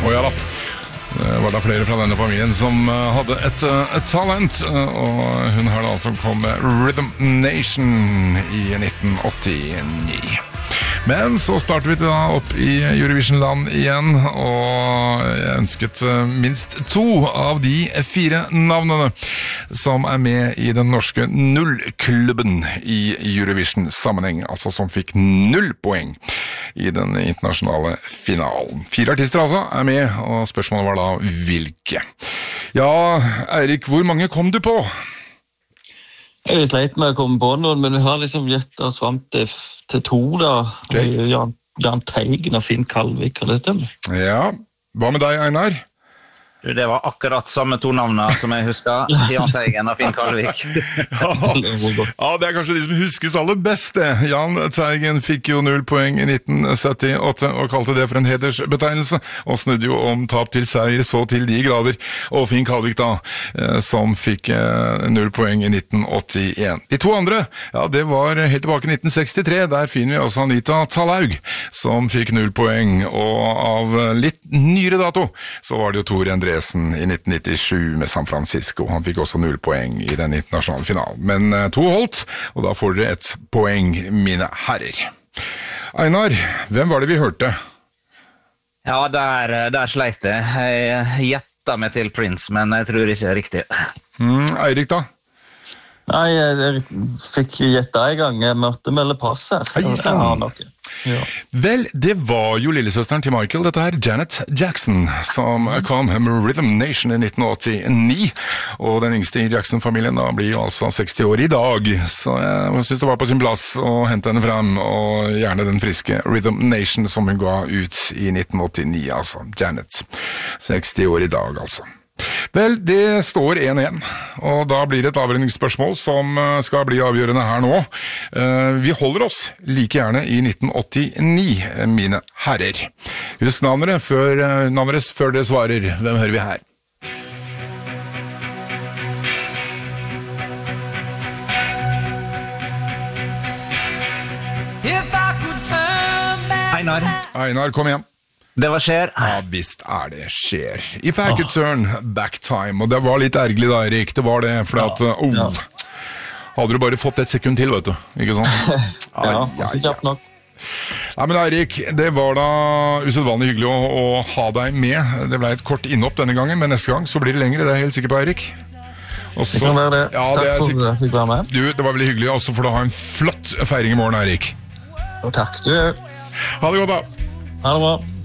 Og ja da, det var da flere fra denne familien som hadde et talent, og hun har da altså kommet Rhythm Nation i 1989. Men så starter vi da opp i Eurovision-land igjen, og jeg ønsket minst 2 av de 4 navnene som med i den norske nullklubben i Eurovision-sammenheng, altså som fikk 0 poeng i den internasjonale finalen. 4 artister altså med, og spørsmålet var da hvilke. Ja, Eirik, hvor mange kom du på? Jeg sleit med å komme på noen, men vi har liksom gitt oss frem til 2 da. Jan Teigen og Finn Kalvik, kan det stemme? Ja, hva med deg, Einar? Det var akkurat samme 2 navnene som jeg husker, Jan Teigen og Finn Kalvik. Ja, det kanskje de som huskes aller best det. Jan Teigen fikk jo 0 poeng i 1978 og kalte det for en hedersbetegnelse, og snudde jo om tap til seier så til de grader. Og Finn Kalvik da, som fikk 0 poeng i 1981. De 2 andre, ja, det var helt tilbake i 1963, der finner vi også Anita Talaug, som fikk 0 poeng, og av litt nyere dato, så var det jo Tore Andresen i 1997 med San Francisco. Han fikk også 0 poeng i den internasjonale finalen. Men 2 holdt, og da får dere 1 poeng, mine herrer. Einar, hvem var det vi hørte? Ja, der sleit jeg. Jeg gjettet meg til Prince, men jeg tror ikke det er riktig. Eirik da? Nei, jeg fikk gjette en gang. Jeg møtte melde pass her. Hei, sann! Ja. Vel, det var jo lillesøsteren til Michael, dette her, Janet Jackson, som kom med Rhythm Nation i 1989, og den yngste i Jackson-familien da blir jo altså 60 år i dag, så jeg synes det var på sin plass å hente henne frem, og gjerne den friske Rhythm Nation som hun ga ut i 1989, altså Janet, 60 år i dag altså. Vel, det står 1-1, og da blir det et avrenningsspørsmål som skal bli avgjørende her nå. Vi holder oss like gjerne i 1989, mine herrer. Husk navnet før dere svarer. Hvem hører vi her? Einar, kom igjen. Det var Cher. Ja, visst det Cher. If I could turn back time, og det var litt ergerlig da, Erik, det var det, for at, hadde du bare fått 1 sekund til, vet du, ikke sant? Ja, kjapt nok. Nei, men Eirik, det var da usedvanlig hyggelig å ha deg med. Det ble et kort innhopp denne gangen, men neste gang så blir det lengre, det er jeg helt sikker på, Eirik. Det kan være det. Ja, Takk for at du fikk være med. Du, det var veldig hyggelig, også for å ha en flott feiring i morgen, Eirik. Og takk, du. Ha det godt da. Ha det bra.